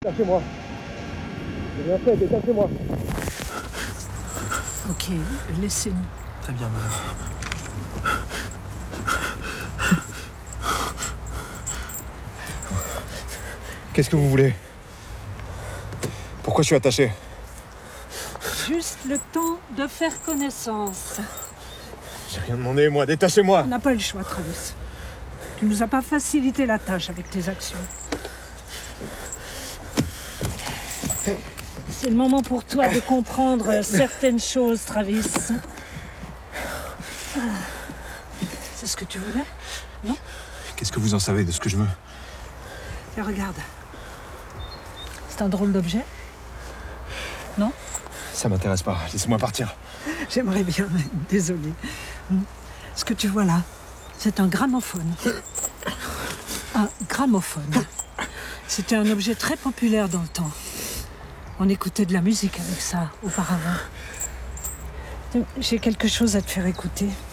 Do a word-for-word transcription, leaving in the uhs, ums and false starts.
Détachez-moi. J'ai rien fait, détachez-moi. Ok, laissez-nous. Très bien, madame. Qu'est-ce que vous voulez? Pourquoi je suis attaché? Juste le temps de faire connaissance. J'ai rien demandé, moi, détachez-moi. On n'a pas eu le choix, Travis. Tu nous as pas facilité la tâche avec tes actions. C'est le moment pour toi de comprendre certaines choses, Travis. C'est ce que tu voulais, non? Qu'est-ce que vous en savez de ce que je veux? Et regarde. C'est un drôle d'objet, non? Ça m'intéresse pas, laissez-moi partir. J'aimerais bien, mais désolée. Ce que tu vois là, c'est un gramophone. Un gramophone. C'était un objet très populaire dans le temps. On écoutait de la musique avec ça auparavant. J'ai quelque chose à te faire écouter.